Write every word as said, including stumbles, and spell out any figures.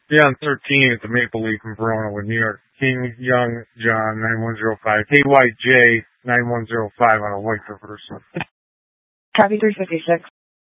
Yeah, on thirteen at the Maple Leaf in Verona with New York. King Young John nine one zero five. K Y J nine one zero five on a white reverse. Copy three fifty-six.